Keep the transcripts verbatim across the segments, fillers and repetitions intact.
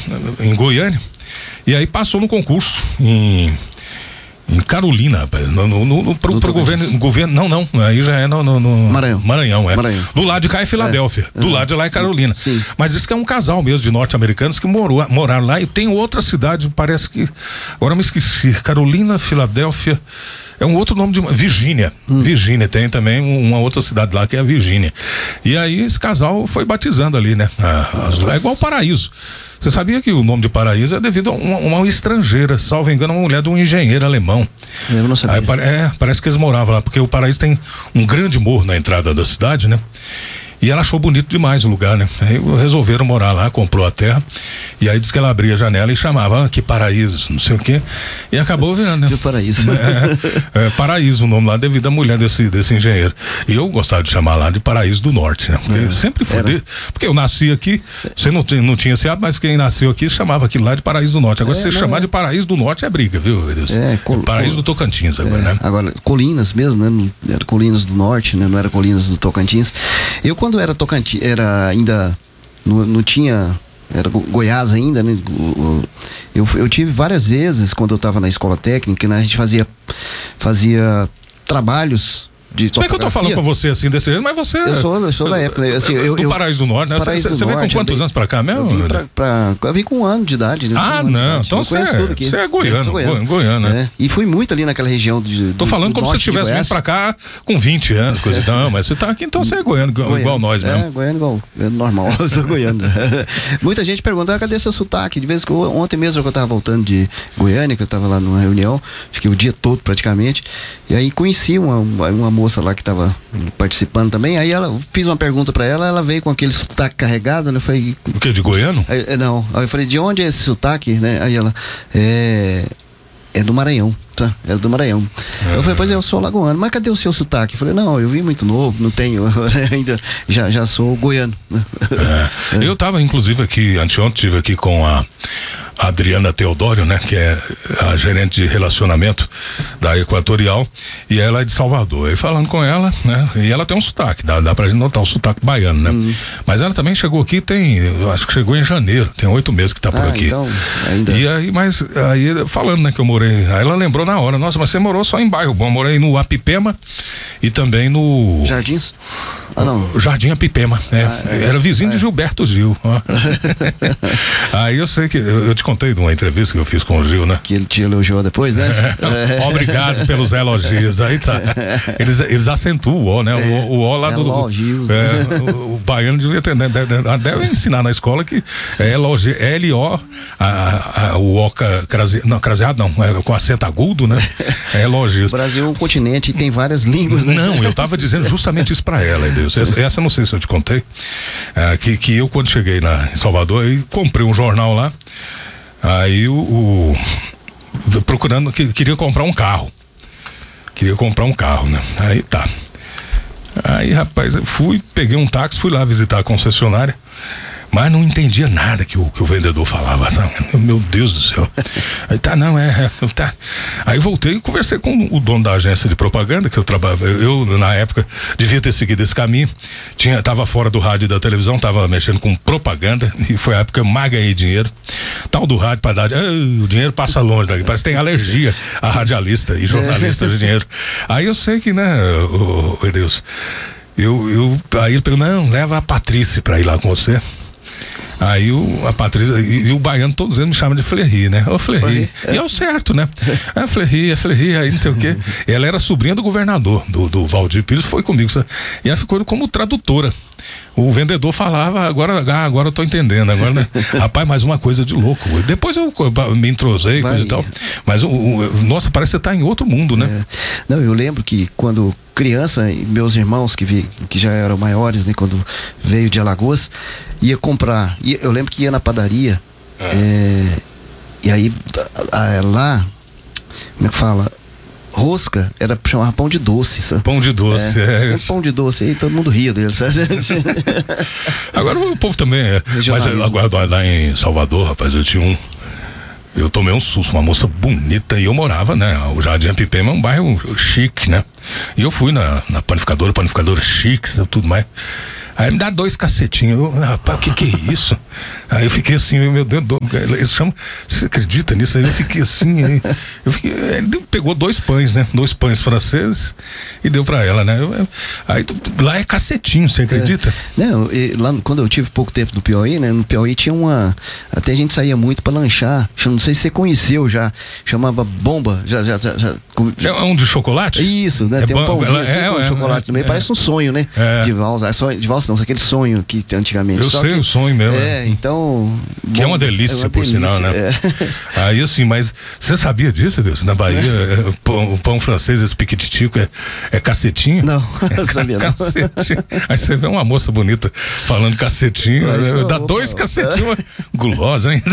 em Goiânia, e aí passou no concurso em Em Carolina, rapaz, no, no, no, pro, pro governo, governo, não, não, aí já é no, no, no Maranhão. Maranhão, é. Maranhão. Do lado de cá é Filadélfia, é. do uhum. lado de lá é Carolina. Sim. Mas isso que é um casal mesmo de norte-americanos que morou, moraram lá, e tem outra cidade, parece que, agora eu me esqueci, Carolina, Filadélfia, é um outro nome de uma, Virgínia, hum. Virgínia, tem também uma outra cidade lá que é a Virgínia. E aí esse casal foi batizando ali, né? Ah, é igual Paraíso. Você sabia que o nome de Paraíso é devido a uma, uma estrangeira, salvo engano, uma mulher de um engenheiro alemão. Eu não sabia. Aí, é, parece que eles moravam lá, porque o Paraíso tem um grande morro na entrada da cidade, né? E ela achou bonito demais o lugar, né? Aí resolveram morar lá, comprou a terra, e aí disse que ela abria a janela e chamava, ah, que paraíso, não sei o quê, e acabou virando, né? Que paraíso. É, é, Paraíso o nome lá, devido à mulher desse, desse engenheiro. E eu gostava de chamar lá de Paraíso do Norte, né? Porque é, sempre foi, de, porque eu nasci aqui, você não, não tinha esse hábito, mas quem nasceu aqui chamava aquilo lá de Paraíso do Norte. Agora, é, se você chamar é. de Paraíso do Norte é briga, viu, meu Deus? É, col- Paraíso col- do Tocantins agora, é, né? Agora, Colinas mesmo, né? Era Colinas do Norte, né? Não era Colinas do Tocantins. Eu, quando era Tocantins, era ainda, não, não tinha, era Goiás ainda, né? Eu, eu tive várias vezes, quando eu estava na escola técnica, né? A gente fazia, fazia trabalhos de Como é que eu tô falando com você assim desse jeito, mas você... Eu sou, eu sou da época, assim, eu... Do eu, Paraíso do Norte, né? Paraíso Você do veio com Norte, quantos andei, anos pra cá mesmo? Eu vim, pra, pra, eu vim com um ano de idade. Né? Ah, um não, então você é, é goiano, goiano, goiano, né? É. E fui muito ali naquela região de... Tô falando como se você tivesse vindo pra cá com vinte anos, coisa e tal, mas você tá aqui, então você é goiano, goiano, igual nós mesmo. É, goiano igual, é normal, eu sou goiano. Muita gente pergunta, ah, cadê seu sotaque? De vez que eu, ontem mesmo que eu tava voltando de Goiânia, que eu tava lá numa reunião, fiquei o dia todo praticamente, e aí conheci uma, uma moça lá que tava participando também, aí ela, fiz uma pergunta pra ela, ela veio com aquele sotaque carregado, né? Eu falei... O que, de goiano? Aí, não, aí eu falei, de onde é esse sotaque, né? Aí ela, é... é do Maranhão, tá? É do Maranhão. É. Eu falei, pois é, eu sou lagoano, mas cadê o seu sotaque? Eu falei, não, eu vim muito novo, não tenho, ainda, já, já sou goiano. É. É. Eu tava, inclusive, aqui, anteontem, estive aqui com a Adriana Teodório, né? Que é a gerente de relacionamento da Equatorial, e ela é de Salvador. Aí falando com ela, né? E ela tem um sotaque, dá, dá pra gente notar o sotaque baiano, né? Hum. Mas ela também chegou aqui, tem, eu acho que chegou em janeiro, tem oito meses que tá por ah, aqui. Então, ainda... E aí, mas aí, falando, né, que eu morei, aí ela lembrou na hora, nossa, mas você morou só em bairro bom, eu morei no Apipema e também no... Jardins? Ah, não. Jardim Apipema, né? Ah, é, era vizinho é. de Gilberto Gil. Aí eu sei que, eu, eu te contei de uma entrevista que eu fiz com o Gil, né? Que ele te elogiou depois, né? É. Obrigado pelos elogios, aí tá. Eles, eles acentuam o O, né? O, o O lá do... Elogios. É, o, o baiano devia ter, deve, deve, deve ensinar na escola que é elogio, L O, a, a, o O crase, não, craseado não, é com acento agudo, né? É elogios. O Brasil é um continente e tem várias línguas, né? Não, eu tava dizendo justamente isso pra ela, Deus. Essa, essa não sei se eu te contei, é, que, que eu quando cheguei na, em Salvador, eu comprei um jornal lá, aí o, o procurando, que, queria comprar um carro, queria comprar um carro, né? Aí tá. Aí, rapaz, eu fui, peguei um táxi, fui lá visitar a concessionária, mas não entendia nada que o, que o vendedor falava, sabe? Meu Deus do céu. Aí tá, não, é, é tá. Aí voltei e conversei com o dono da agência de propaganda que eu trabalhava. Eu, na época, devia ter seguido esse caminho. Tinha, tava fora do rádio e da televisão, tava mexendo com propaganda, e foi a época que eu mais ganhei dinheiro. Tal do rádio para dar, ah, o dinheiro passa longe daqui, parece que tem alergia a radialista e jornalista de dinheiro. Aí eu sei que, né, ô, ô Deus, eu, eu, aí ele perguntou, não, leva a Patrícia pra ir lá com você. Aí o, a Patrícia e, e o baiano, todos eles me chamam de Fleury, né? Ô Fleury. E é o certo, né? É Fleury, é Fleury, aí não sei o quê. Ela era sobrinha do governador, do, do Valdir Pires, foi comigo. E ela ficou como tradutora. O vendedor falava, agora, agora eu tô entendendo, agora, né? Rapaz, mais uma coisa de louco. Depois eu me entrosei, coisa e tal. Mas, o, o, nossa, parece que você tá em outro mundo, né? É. Não, eu lembro que quando criança, meus irmãos que, vi, que já eram maiores, né? Quando veio de Alagoas, ia comprar, ia, eu lembro que ia na padaria, é. É, e aí a, a, lá, como é que fala? Rosca era chamar pão de doce, sabe? Pão de doce, é. é. Pão de doce, aí todo mundo ria deles. Agora o povo também é. Mas agora lá em Salvador, rapaz, eu tinha um. Eu tomei um susto, uma moça bonita, e eu morava, né? O Jardim Apipema é um bairro chique, né? E eu fui na, na panificadora, panificadora chique, tudo mais. Aí me dá dois cacetinhos. Eu, rapaz, o que que é isso? Aí eu fiquei assim, meu Deus, eles chamam, você acredita nisso? Aí eu fiquei assim, aí, eu fiquei, ele pegou dois pães, né? Dois pães franceses e deu pra ela, né? Eu, aí lá é cacetinho, você acredita? É, não, e, lá quando eu tive pouco tempo no Piauí, né? No Piauí tinha uma, até a gente saía muito pra lanchar, não sei se você conheceu já, chamava Bomba, já, já, já, já é um de chocolate? Isso, né? É Tem um bom, pãozinho ela, assim é, com é, chocolate é, no meio, é, parece um sonho, né? É. De valsa, é sonho, de valsa não, aquele sonho que antigamente. Eu Só sei que, o sonho mesmo. É, então... Que bom, é uma delícia, é uma por delícia, sinal, né? É. Aí assim, mas você sabia disso, Deus? Na Bahia, é, pão, o pão francês, esse piquititico, é, é cacetinho? Não, é não sabia não. Cacetinho. Aí você vê uma moça bonita falando cacetinho, Mas, né? Dá opa, dois opa. cacetinhos, gulosa, hein?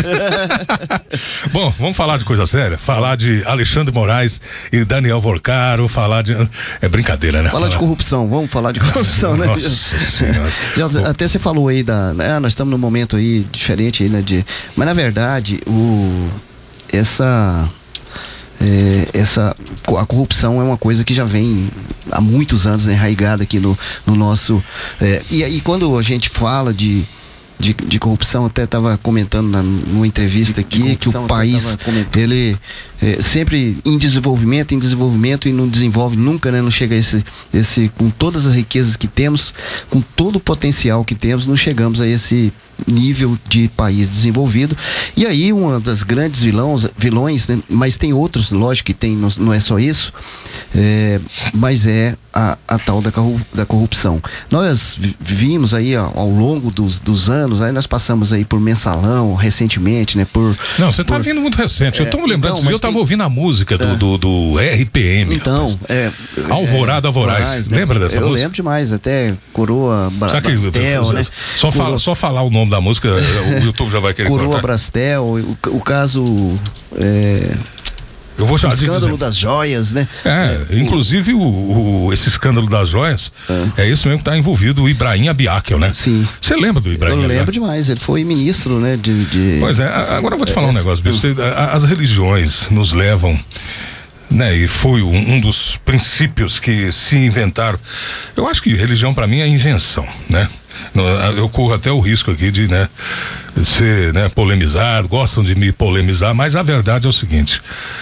Bom, vamos falar de coisa séria? Falar de Alexandre Moraes e Daniel Vorcaro, falar de... É brincadeira, né? Falar falar de corrupção, vamos falar de corrupção, né? Nossa Senhora. Já, até você falou aí da, né, nós estamos num momento aí diferente aí, né, de, mas na verdade o essa é, essa a corrupção é uma coisa que já vem há muitos anos, né, enraigada aqui no, no nosso é, e aí quando a gente fala de De, de corrupção, até estava comentando na, numa entrevista aqui de que o país ele é, sempre em desenvolvimento, em desenvolvimento e não desenvolve nunca, né? Não chega a esse, esse com todas as riquezas que temos, com todo o potencial que temos, não chegamos a esse nível de país desenvolvido. E aí uma das grandes vilões, vilões, né? Mas tem outros, lógico que tem, não, não é só isso, é, mas é a, a tal da, da corrupção. Nós vimos aí ao, ao longo dos, dos anos, aí nós passamos aí por Mensalão recentemente, né? Por, não, você tá por, vindo muito recente. É, eu tô me lembrando, então, eu tava tem... ouvindo a música do, é. do, do R P M. Então, é, Alvorada é, Voraz. Voraz né? Lembra dessa eu música? Eu lembro demais, até Coroa Bra Brastel, né? Só, Coroa... fala, só falar o nome da música, o YouTube já vai querer Coroa cortar. Brastel, o, o caso... É... Eu vou já o escândalo dizer. das joias, né? É, é inclusive o, o, esse escândalo das joias, é, é isso mesmo que está envolvido o Ibrahim Abiakel, né? Sim. Você lembra do Ibrahim? Eu lembro demais, ele foi ministro, né? De, de... Pois é, agora eu vou te falar é, um negócio, bicho. As religiões nos levam, né? E foi um, um dos princípios que se inventaram. Eu acho que religião para mim é invenção, né? Eu corro até o risco aqui de, né, ser, né, polemizado, gostam de me polemizar, mas a verdade é o seguinte: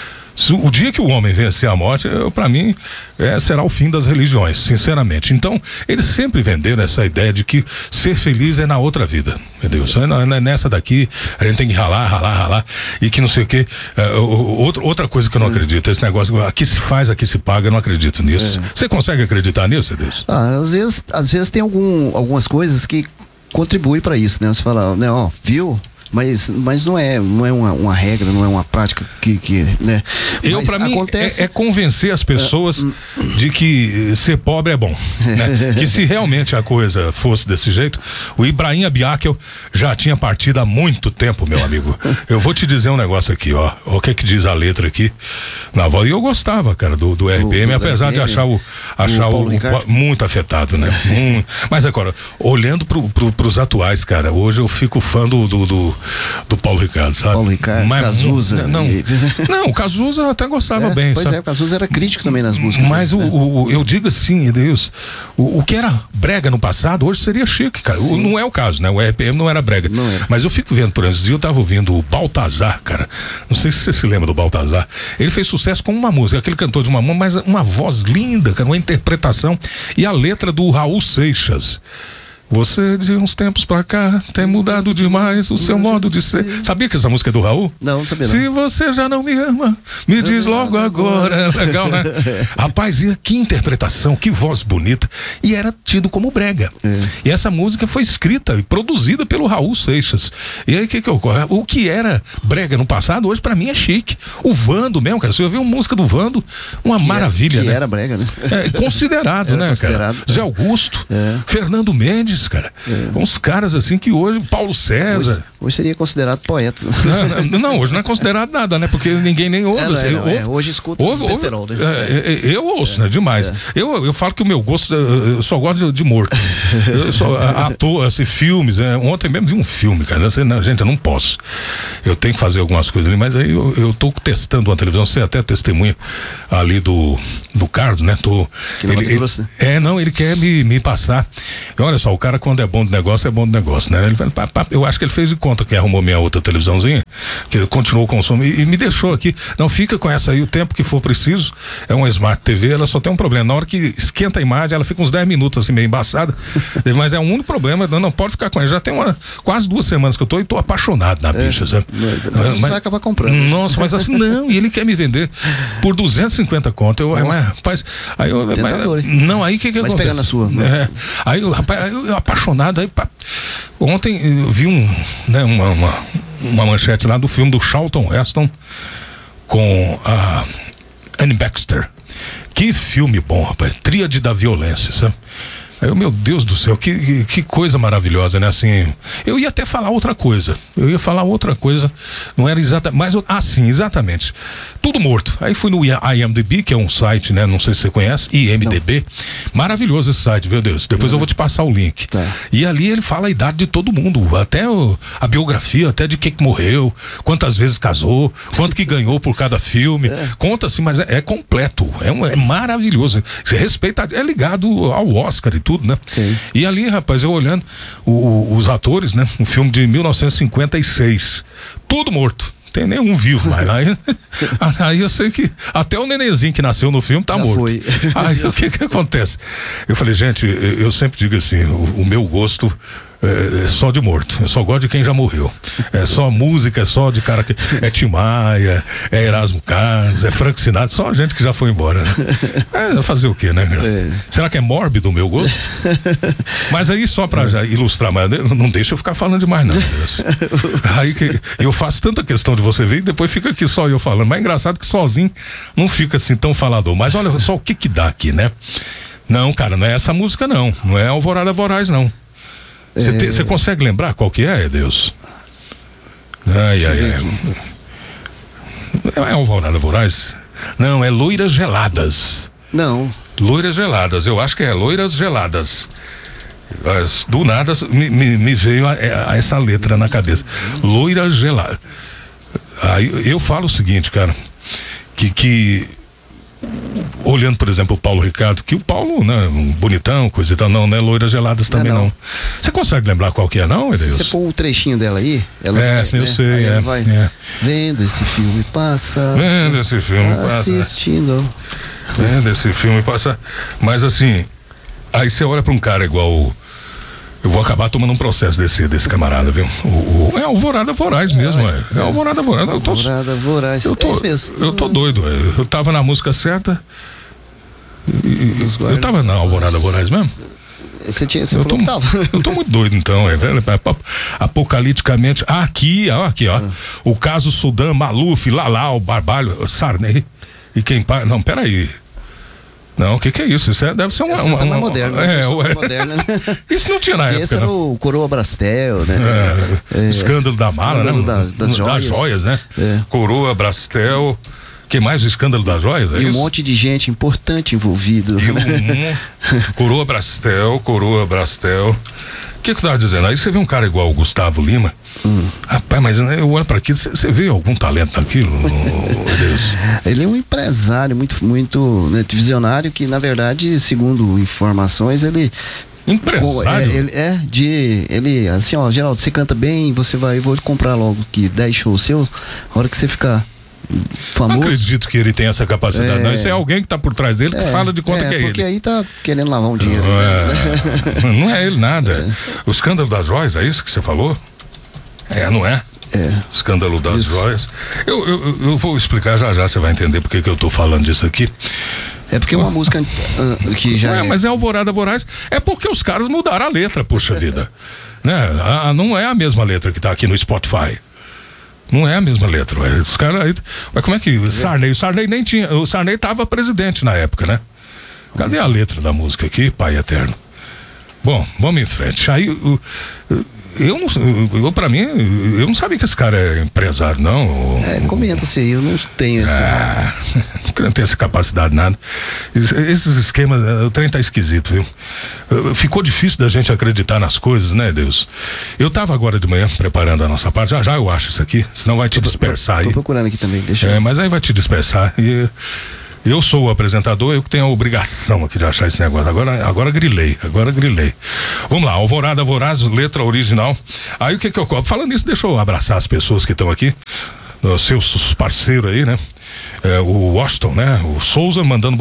o dia que o homem vencer a morte, para mim, é, será o fim das religiões, sinceramente. Então, eles sempre venderam essa ideia de que ser feliz é na outra vida, entendeu? Só é nessa daqui, a gente tem que ralar, ralar, ralar, e que não sei o quê. É, outra, outra coisa que eu não é. acredito, esse negócio, aqui se faz, aqui se paga, eu não acredito nisso. É. Você consegue acreditar nisso, Deus? Ah, às vezes, às vezes tem algum, algumas coisas que contribuem para isso, né? Você fala, né, ó, viu? Mas, mas não é, não é uma, uma regra, não é uma prática que, que né? Eu, para mim, acontece... é, é convencer as pessoas é, de que ser pobre é bom, né? Que se realmente a coisa fosse desse jeito, o Ibrahim Abiakel já tinha partido há muito tempo, meu amigo. Eu vou te dizer um negócio aqui, ó. O que é que diz a letra aqui na voz? E eu gostava, cara, do, do R P M, do, do apesar R P M, de achar o, achar o, o, o muito afetado, né? hum, mas agora, olhando pro, pro, pros atuais, cara, hoje eu fico fã do, do, do do Paulo Ricardo, sabe? Paulo Ricardo, mas, Cazuza. Não, não, o Cazuza eu até gostava é, bem, pois sabe? é, o Cazuza era crítico também nas músicas. Mas o, o, eu digo assim, Deus, o, o que era brega no passado, hoje seria chique, cara. O, não é o caso, né? O R P M não era brega. Não era. Mas eu fico vendo, por exemplo, eu tava ouvindo o Baltazar, cara. Não sei se você se lembra do Baltazar. Ele fez sucesso com uma música, aquele cantor de uma mão, mas uma voz linda, cara, uma interpretação. E a letra do Raul Seixas. Você de uns tempos pra cá tem mudado demais o seu modo de ser. Sabia que essa música é do Raul? Não, não sabia não. Se você já não me ama, me diz logo agora. Legal, né? Rapaz, e que interpretação, que voz bonita. E era tido como brega. É. E essa música foi escrita e produzida pelo Raul Seixas. E aí o que que ocorre? O que era brega no passado, hoje pra mim é chique. O Vando mesmo, cara. Você ouviu uma música do Vando, uma que maravilha, era, que né? era brega, né? É, considerado, era né, considerado, cara? Zé Augusto, é. Fernando Mendes, cara. É. Uns caras assim que hoje, Paulo César. Hoje, hoje seria considerado poeta. Não, não, não, hoje não é considerado nada, né? Porque ninguém nem ouve. É, não, é, não, ouve, é. Hoje escuta ouve, besterol, né? É, eu ouço, é. né? Demais. É. Eu, eu falo que o meu gosto, eu só gosto de, de morto. Eu só ator, assim, filmes. Né? Ontem mesmo vi um filme, cara. Assim, não, gente, eu não posso. eu tenho que fazer algumas coisas ali, mas aí eu, eu tô testando uma televisão, você até testemunha ali do, do Carlos, né? Tô, ele, ele, né? É, não, ele quer me, me passar. E olha só, o cara quando é bom de negócio, é bom de negócio, né? Ele, pá, pá, eu acho que ele fez de conta que arrumou minha outra televisãozinha, que continuou o consumo e, e me deixou aqui. Não, fica com essa aí o tempo que for preciso. É uma Smart T V, ela só tem um problema. Na hora que esquenta a imagem, ela fica uns dez minutos assim, meio embaçada. Mas é o único problema, não, não pode ficar com ela. Já tem uma, quase duas semanas que eu tô e tô apaixonado na bicha, é, sabe? Mas, mas, vai acabar comprando. Nossa, mas assim, não, e ele quer me vender por duzentos e cinquenta conto. Eu, oh. mas, rapaz, aí eu. Tentador, mas, não, aí o que que acontece? Mas pegar na sua. É, aí eu, rapaz, eu, eu apaixonado, aí pá, ontem eu vi um, né, uma, uma, uma manchete lá do filme do Charlton Heston com a Annie Baxter. Que filme bom, rapaz. Tríade da violência, sabe? Aí eu, meu Deus do céu, que, que, que coisa maravilhosa, né? Assim, eu ia até falar outra coisa. Eu ia falar outra coisa. Não era exatamente. Mas, eu, ah, sim, exatamente. Tudo morto. Aí fui no I M D B, que é um site, né? Não sei se você conhece. I M D B. Não. Maravilhoso esse site, meu Deus. Depois não. eu vou te passar o link. Tá. E ali ele fala a idade de todo mundo. Até o, a biografia, até de quem que morreu, quantas vezes casou, quanto que ganhou por cada filme. É. Conta assim, mas é, é completo. É, um, é maravilhoso. Você respeita, é ligado ao Oscar e tudo. Né? Sim. E ali, rapaz, eu olhando o, o, os atores, né? Um filme de mil novecentos e cinquenta e seis, tudo morto, tem nenhum vivo mais. Aí, aí eu sei que até o nenenzinho que nasceu no filme tá Já morto. Foi. Aí o que que acontece? Eu falei, gente, eu, eu sempre digo assim, o, o meu gosto é só de morto, eu só gosto de quem já morreu. É só música, é só de cara que é Tim Maia, é Erasmo Carlos, é Frank Sinatra, só gente que já foi embora, né? É fazer o quê, né? É. Será que é mórbido o meu gosto? Mas aí só pra já ilustrar, mas não deixa eu ficar falando demais não. Aí que eu faço tanta questão de você ver e depois fica aqui só eu falando, mas é engraçado que sozinho não fica assim tão falador, mas olha só o que que dá aqui, né? Não, cara, não é essa música não, não é Alvorada Voraz não. Você é... consegue lembrar qual que é, Deus? Ai, ai, ai. É Alvorada Voraz? Não, é Loiras Geladas. Não. Loiras Geladas, eu acho que é Loiras Geladas. As, do nada me, me, me veio a, a essa letra na cabeça. Loiras Geladas. Aí eu falo o seguinte, cara, que que olhando, por exemplo, o Paulo Ricardo, que o Paulo, né, um bonitão, coisa e tal, não, né, Loiras Geladas também não. Você consegue lembrar qual que é, não, Edeus? Se você pôr o trechinho dela aí, ela é, vai, eu né? sei, aí é, vai é. Vendo esse filme passa. Vendo esse filme passa. Assistindo. Vendo esse filme passa. Mas assim, aí você olha pra um cara igual o, eu vou acabar tomando um processo desse, desse camarada, viu? O, o, é Alvorada Voraz mesmo, é. É, é Alvorada Voraz. Eu tô, Alvorada Voraz. Eu tô, é isso mesmo. Eu tô doido. Eu tava na música certa. E, eu tava na Alvorada Voraz mesmo? Você tinha, você eu, tô, eu tô muito doido então, é, apocaliticamente. Ah, aqui, ó, aqui, ó. Ah. O caso Sudã, Maluf, Lalá, o Barbalho, Sarney. E quem. Não, peraí. Não, o que que é isso? Isso é, deve ser uma... Essa uma, tá uma moderno, é, é, ué. moderna, né? Isso não tinha na época, esse era não. o Coroa Brastel, né? É, é, escândalo da mala, escândalo né? Da, das joias. Das joias, né? É. Coroa, Brastel... Que mais o escândalo das joias? É e isso? Um monte de gente importante envolvido. E um, um, Coroa Brastel, Coroa Brastel. O que que tu tava dizendo? Aí você vê um cara igual o Gustavo Lima. Hum. Rapaz, mas eu olho pra aquilo, você vê algum talento naquilo? Oh, Deus. Ele é um empresário muito, muito né, visionário que, na verdade, segundo informações, ele... Empresário? É, ele é de. Ele, assim, ó, Geraldo, você canta bem, você vai, eu vou comprar logo que dez shows seu, a hora que você ficar famoso. Não acredito que ele tenha essa capacidade, é... não. Isso é alguém que tá por trás dele que é, fala de conta é, que é porque ele. Porque aí tá querendo lavar um dinheiro. É, né? Não é ele nada. É. O escândalo das joias, é isso que você falou? É, não é? É. Escândalo das isso. joias. Eu, eu, eu vou explicar já já, você vai entender porque que eu tô falando disso aqui. É porque é uma música uh, que já. É, é... mas é Alvorada Voraz. É porque os caras mudaram a letra, puxa vida. Né? A, não é a mesma letra que tá aqui no Spotify. Não é a mesma letra. Ué. Os caras aí. Mas como é que. Sarney, o Sarney nem tinha. O Sarney tava presidente na época, né? Cadê a letra da música aqui, Pai Eterno? Bom, vamos em frente. Aí. Eu, eu não. Eu, pra mim, eu não sabia que esse cara é empresário, não. É, comenta-se aí, eu não tenho esse. Ah, não tem essa capacidade nada. Esses esquemas, o trem tá esquisito, viu? Ficou difícil da gente acreditar nas coisas, né, Deus? Eu tava agora de manhã preparando a nossa parte, já já eu acho isso aqui, senão vai te dispersar aí. Tô procurando aqui também, deixa eu... É, mas aí vai te dispersar e... Eu sou o apresentador, eu que tenho a obrigação aqui de achar esse negócio. Agora, agora grilei, agora grilei. Vamos lá, Alvorada Voraz, letra original. Aí o que que eu... Falando nisso, deixa eu abraçar as pessoas que estão aqui, os seus parceiros aí, né? É, o Washington, né? O Souza mandando